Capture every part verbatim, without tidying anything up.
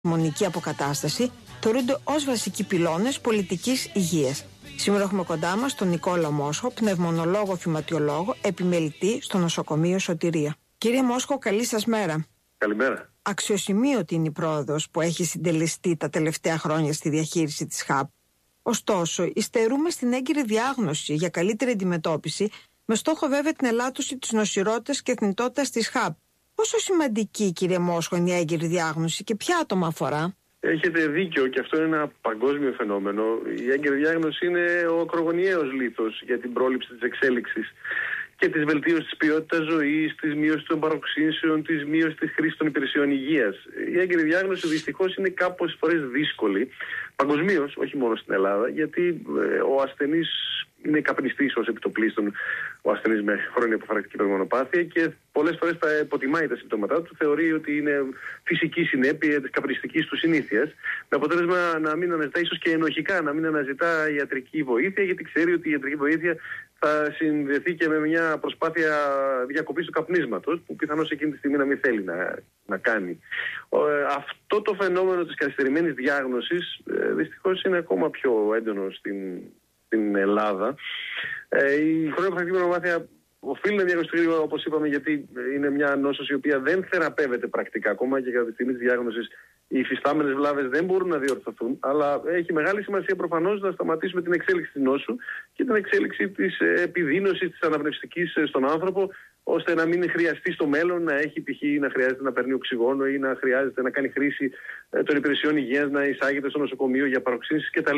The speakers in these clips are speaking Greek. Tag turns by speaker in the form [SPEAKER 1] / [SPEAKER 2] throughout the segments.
[SPEAKER 1] πνευμονική αποκατάσταση θεωρούνται ως βασικοί πυλώνες πολιτικής υγείας. Σήμερα έχουμε κοντά μας τον Νικόλαο Μόσχο, πνευμονολόγο φυματιολόγο, επιμελητή στο νοσοκομείο Σωτηρία. Κύριε Μόσχο, καλή σας μέρα.
[SPEAKER 2] Καλημέρα.
[SPEAKER 1] Αξιοσημείωτη είναι η πρόοδος που έχει συντελεστεί τα τελευταία χρόνια στη διαχείριση της χαπ. Ωστόσο, υστερούμε στην έγκυρη διάγνωση για καλύτερη αντιμετώπιση, με στόχο βέβαια την ελάττωση της νοσηρότητας και θνητότητας της χαπ. Πόσο σημαντική, κύριε Μόσχο, είναι η έγκυρη διάγνωση και ποια άτομα αφορά?
[SPEAKER 2] Έχετε δίκιο και αυτό είναι ένα παγκόσμιο φαινόμενο. Η έγκαιρη διάγνωση είναι ο ακρογωνιαίος λίθος για την πρόληψη της εξέλιξης και της βελτίωσης της ποιότητας ζωής, της μείωσης των παροξύνσεων, της μείωσης της χρήσης των υπηρεσιών υγείας. Η έγκαιρη διάγνωση δυστυχώς είναι κάπως φορές δύσκολη, παγκοσμίως, όχι μόνο στην Ελλάδα, γιατί ε, ο ασθενής είναι καπνιστής ως επιτοπλίστων, ο ασθενής με χρόνια υποφαρακτική πνευμονοπάθεια, και πολλές φορές τα υποτιμάει τα συμπτώματά του, θεωρεί ότι είναι φυσική συνέπεια της καπνιστικής του συνήθειας, με αποτέλεσμα να μην αναζητά, ίσως και ενοχικά, να μην αναζητά ιατρική βοήθεια, γιατί ξέρει ότι η ιατρική βοήθεια θα συνδεθεί και με μια προσπάθεια διακοπής του καπνίσματος, που πιθανώς εκείνη τη στιγμή να μην θέλει να, να κάνει. Ε, αυτό το φαινόμενο της καθυστερημένης διάγνωσης ε, δυστυχώς είναι ακόμα πιο έντονο στην, στην Ελλάδα. Ε, η χρόνια υποφαρακτική πνευμονοπάθεια οφείλει να διαγνωστεί, όπως είπαμε, γιατί είναι μια νόσος η οποία δεν θεραπεύεται πρακτικά ακόμα, και κατά τη στιγμή της διάγνωσης οι υφιστάμενες βλάβες δεν μπορούν να διορθωθούν, αλλά έχει μεγάλη σημασία προφανώς να σταματήσουμε την εξέλιξη της νόσου και την εξέλιξη της επιδείνωσης της αναπνευστικής στον άνθρωπο, ώστε να μην χρειαστεί στο μέλλον να έχει π.χ. να χρειάζεται να παίρνει οξυγόνο ή να χρειάζεται να κάνει χρήση των υπηρεσιών υγείας, να εισάγεται στο νοσοκομείο για παροξύνσεις κτλ.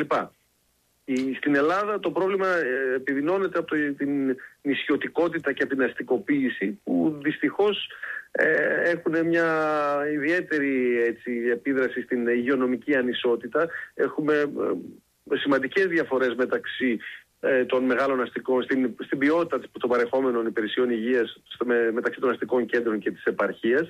[SPEAKER 2] Στην Ελλάδα το πρόβλημα επιδεινώνεται από την νησιωτικότητα και από την αστικοποίηση, που δυστυχώς ε, έχουν μια ιδιαίτερη έτσι, επίδραση στην υγειονομική ανισότητα. Έχουμε ε, σημαντικές διαφορές μεταξύ ε, των μεγάλων αστικών, στην, στην ποιότητα των παρεχόμενων υπηρεσιών υγείας στο, με, μεταξύ των αστικών κέντρων και της επαρχίας.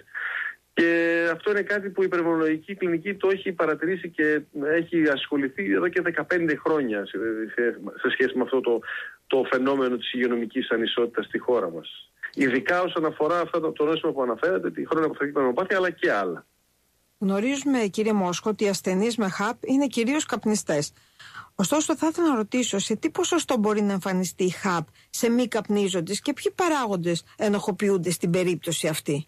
[SPEAKER 2] Και αυτό είναι κάτι που η πνευμονολογική κλινική το έχει παρατηρήσει και έχει ασχοληθεί εδώ και δεκαπέντε χρόνια σε, σε σχέση με αυτό το, το φαινόμενο της υγειονομικής ανισότητας στη χώρα μας. Ειδικά όσον αφορά αυτό το, το νόσημα που αναφέρατε, τη χρόνια υποφαρακτική πνευμονοπάθεια, αλλά και άλλα.
[SPEAKER 1] Γνωρίζουμε, κύριε Μόσχο, ότι οι ασθενείς με χαπ είναι κυρίως καπνιστές. Ωστόσο, θα ήθελα να ρωτήσω σε τι ποσοστό μπορεί να εμφανιστεί η χαπ σε μη καπνίζοντες και ποιοι παράγοντες ενοχοποιούνται στην περίπτωση αυτή?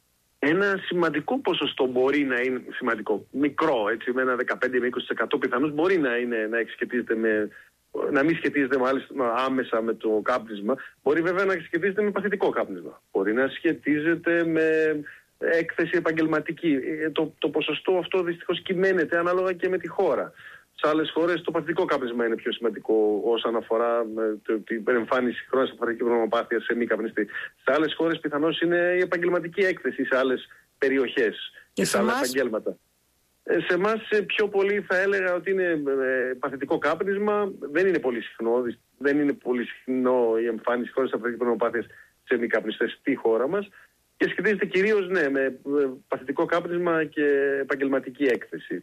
[SPEAKER 2] Ένα σημαντικό ποσοστό μπορεί να είναι σημαντικό, μικρό, έτσι, με ένα δεκαπέντε με είκοσι τοις εκατό πιθανώς μπορεί να, είναι, να σχετίζεται με, να μην σχετίζεται μάλιστα άμεσα με το κάπνισμα. Μπορεί βέβαια να σχετίζεται με παθητικό κάπνισμα. Μπορεί να σχετίζεται με έκθεση επαγγελματική. Το, το ποσοστό αυτό δυστυχώς κυμαίνεται ανάλογα και με τη χώρα. Σε άλλες χώρες το παθητικό κάπνισμα είναι πιο σημαντικό όσον αφορά την εμφάνιση χρόνιας υποφαρακτικής πνευμονοπάθειας σε μη καπνιστή. Σε άλλες χώρες πιθανώς είναι η επαγγελματική έκθεση σε άλλες περιοχές και, και σε άλλα μας... επαγγέλματα. Σε εμάς πιο πολύ θα έλεγα ότι είναι παθητικό κάπνισμα. Δεν είναι πολύ συχνό, δεν είναι πολύ συχνό η εμφάνιση χρόνιας υποφαρακτικής πνευμονοπάθειας σε μη καπνιστές στη χώρα μας. Και σχετίζεται κυρίως ναι, με παθητικό κάπνισμα και επαγγελματική έκθεση.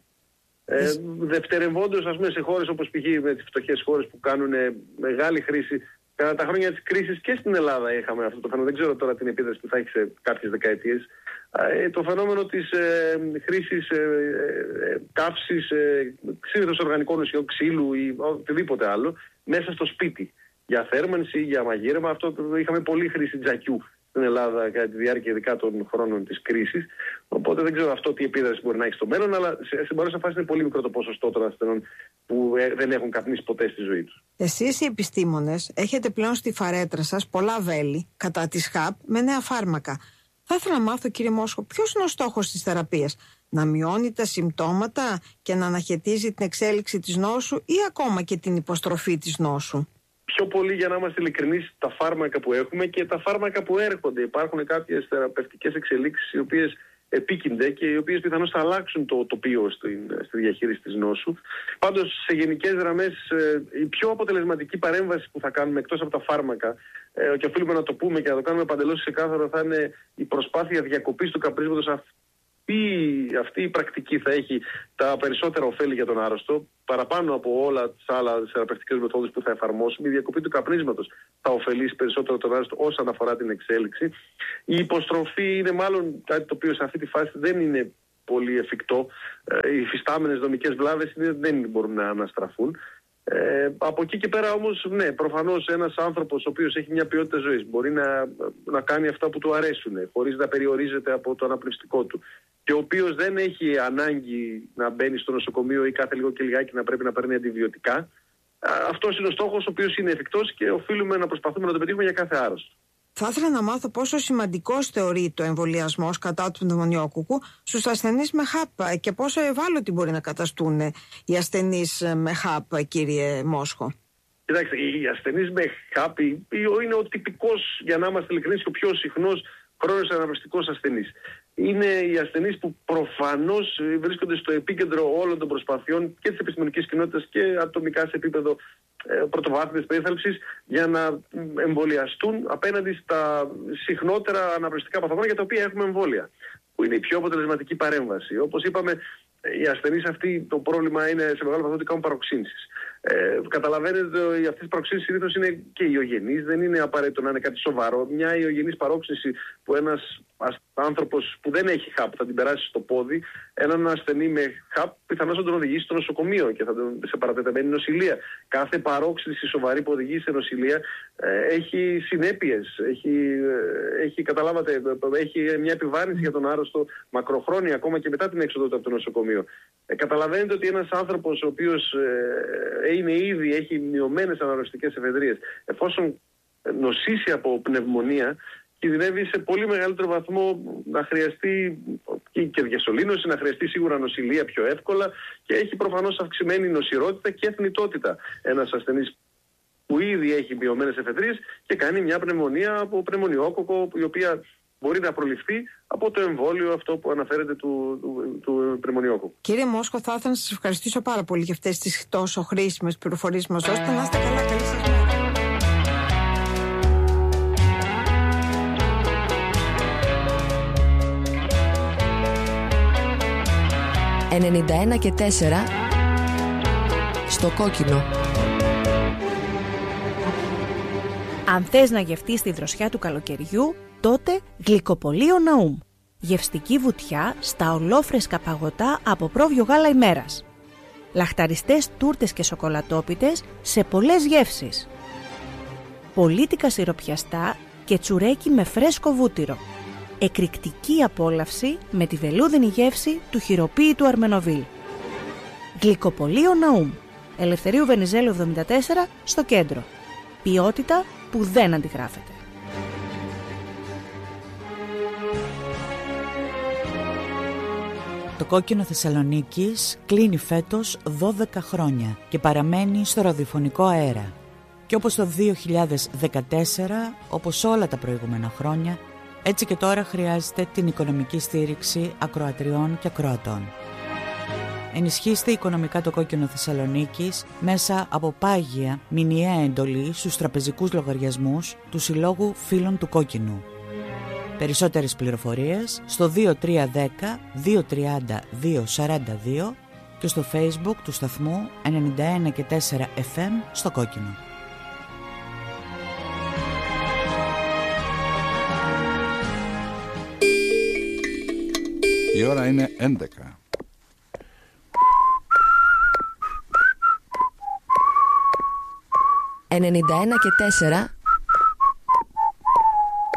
[SPEAKER 2] Ε, δευτερευόντως, ας πούμε, σε χώρες όπως π.χ. με τις φτωχές χώρες που κάνουν μεγάλη χρήση, κατά τα χρόνια της κρίσης και στην Ελλάδα είχαμε αυτό το φαινόμενο, δεν ξέρω τώρα την επίδραση που θα έχει σε κάποιες δεκαετίες, ε, το φαινόμενο της ε, χρήσης ε, ε, καύσης ε, συνήθως οργανικών ουσιών, ξύλου ή οτιδήποτε άλλο μέσα στο σπίτι για θέρμανση, για μαγείρεμα. Αυτό είχαμε πολύ χρήση τζακιού στην Ελλάδα κατά τη διάρκεια ειδικά των χρόνων της κρίσης. Οπότε δεν ξέρω αυτό τι επίδραση μπορεί να έχει στο μέλλον, αλλά σε, σε παρούσα φάση είναι πολύ μικρό το ποσοστό των ασθενών που ε, δεν έχουν καπνίσει ποτέ στη ζωή τους.
[SPEAKER 1] Εσείς οι επιστήμονες έχετε πλέον στη φαρέτρα σας πολλά βέλη κατά της χαπ με νέα φάρμακα. Θα ήθελα να μάθω, κύριε Μόσχο, ποιος είναι ο στόχος της θεραπείας? Να μειώνει τα συμπτώματα και να αναχαιτίζει την εξέλιξη της νόσου ή ακόμα και την υποστροφή της νόσου?
[SPEAKER 2] Πιο πολύ, για να είμαστε ειλικρινείς, τα φάρμακα που έχουμε και τα φάρμακα που έρχονται. Υπάρχουν κάποιες θεραπευτικές εξελίξεις οι οποίες επίκυνται και οι οποίες πιθανώς θα αλλάξουν το τοπίο στη, στη διαχείριση της νόσου. Πάντως, σε γενικές γραμμές, η πιο αποτελεσματική παρέμβαση που θα κάνουμε εκτός από τα φάρμακα, και οφείλουμε να το πούμε και να το κάνουμε παντελώς ξεκάθαρο, θα είναι η προσπάθεια διακοπής του καπνίσματος. Αυτή, αυτή η πρακτική θα έχει τα περισσότερα ωφέλη για τον άρρωστο, παραπάνω από όλα τις άλλες θεραπευτικές μεθόδους που θα εφαρμόσουμε. Η διακοπή του καπνίσματος θα ωφελήσει περισσότερο τον άρρωστο όσον αφορά την εξέλιξη. Η υποστροφή είναι μάλλον κάτι το οποίο σε αυτή τη φάση δεν είναι πολύ εφικτό. Οι υφιστάμενες δομικές βλάβες δεν μπορούν να αναστραφούν. Ε, από εκεί και πέρα όμως, ναι, προφανώς ένας άνθρωπος ο οποίος έχει μια ποιότητα ζωής μπορεί να, να κάνει αυτά που του αρέσουν χωρίς να περιορίζεται από το αναπνευστικό του και ο οποίος δεν έχει ανάγκη να μπαίνει στο νοσοκομείο ή κάθε λίγο και λιγάκι να πρέπει να παίρνει αντιβιωτικά. Αυτός είναι ο στόχος ο οποίος είναι εφικτός και οφείλουμε να προσπαθούμε να το πετύχουμε για κάθε άρρωστο.
[SPEAKER 1] Θα ήθελα να μάθω πόσο σημαντικός θεωρείται ο εμβολιασμός κατά του πνευμονιόκουκου στους ασθενείς με χάπ και πόσο ευάλωτοι μπορεί να καταστούν οι ασθενείς με χάπ, κύριε Μόσχο.
[SPEAKER 2] Κοιτάξτε, οι ασθενείς με χάπ είναι ο τυπικός, για να είμαστε ειλικρινείς, και ο πιο συχνός χρόνιος αναπνευστικός ασθενής. Είναι οι ασθενείς που προφανώς βρίσκονται στο επίκεντρο όλων των προσπαθειών και της επιστημονικής κοινότητας και ατομικά σε επίπεδο πρωτοβάθμιας περίθαλψης για να εμβολιαστούν απέναντι στα συχνότερα αναπνευστικά παθογόνα για τα οποία έχουμε εμβόλια, που είναι η πιο αποτελεσματική παρέμβαση. Όπως είπαμε, οι ασθενείς αυτοί το πρόβλημα είναι σε μεγάλο βαθμό ότι κάνουν παροξύνσεις. Ε, καταλαβαίνετε ότι αυτές τις παροξύνσεις συνήθως είναι και ιογενείς, δεν είναι απαραίτητο να είναι κάτι σοβαρό. Μια ιογενής παρόξυνση που ένας άνθρωπος που δεν έχει χαπ θα την περάσει στο πόδι, έναν ασθενή με χαπ πιθανώς θα τον οδηγήσει στο νοσοκομείο και θα τον σε παρατεταμένη νοσηλεία. Κάθε παρόξυνση σοβαρή που οδηγεί σε νοσηλεία ε, έχει συνέπειες, έχει, ε, έχει, καταλάβατε, έχει μια επιβάρυνση για τον άρρωστο μακροχρόνια ακόμα και μετά την έξοδο του από το νοσοκομείο. Ε, καταλαβαίνετε ότι ένας άνθρωπος ο οποίος ε, είναι ήδη, έχει μειωμένες αναρρωστικές εφεδρείες, εφόσον νοσήσει από πνευμονία, κινδυνεύει σε πολύ μεγαλύτερο βαθμό να χρειαστεί και διασωλήνωση, να χρειαστεί σίγουρα νοσηλεία πιο εύκολα και έχει προφανώς αυξημένη νοσηρότητα και θνητότητα ένας ασθενής που ήδη έχει μειωμένες εφεδρείες και κάνει μια πνευμονία από πνευμονιόκοκο, η οποία μπορεί να προληφθεί από το εμβόλιο αυτό που αναφέρεται του, του, του πνευμονιόκοκου.
[SPEAKER 1] Κύριε Μόσχο, θα ήθελα να σας ευχαριστήσω πάρα πολύ για αυτές τις τόσο χρήσιμες πληροφορίες που μας δώσετε. Να είστε καλά, καλή σας μέρα.
[SPEAKER 3] ενενήντα ένα και τέσσερα στο κόκκινο.
[SPEAKER 4] Αν θες να γευτείς τη δροσιά του καλοκαιριού, τότε γλυκοπολείο Ναούμ. Γευστική βουτιά στα ολόφρεσκα παγωτά από πρόβιο γάλα ημέρας. Λαχταριστές τούρτες και σοκολατόπιτες σε πολλές γεύσεις. Πολίτικα σιροπιαστά και τσουρέκι με φρέσκο βούτυρο. Εκρηκτική απόλαυση με τη βελούδινη γεύση του χειροποίητου Αρμενοβίλ. Γλυκοπολείο Ναούμ. Ελευθερίου Βενιζέλου εβδομήντα τέσσερα στο κέντρο. Ποιότητα που δεν αντιγράφεται.
[SPEAKER 5] Το Κόκκινο Θεσσαλονίκης κλείνει φέτος δώδεκα χρόνια και παραμένει στο ραδιοφωνικό αέρα. Και όπως το δύο χιλιάδες δεκατέσσερα, όπως όλα τα προηγούμενα χρόνια, έτσι και τώρα χρειάζεται την οικονομική στήριξη ακροατριών και ακροατών. Ενισχύστε οικονομικά το Κόκκινο Θεσσαλονίκης μέσα από πάγια μηνιαία εντολή στους τραπεζικούς λογαριασμούς του Συλλόγου Φίλων του Κόκκινου. Περισσότερες πληροφορίες στο δύο τρία ένα μηδέν δύο τρία μηδέν δύο τέσσερα δύο και στο Facebook του σταθμού ενενήντα ένα και τέσσερα εφ εμ στο Κόκκινο.
[SPEAKER 6] Η ώρα είναι έντεκα.
[SPEAKER 3] ενενήντα ένα και τέσσερα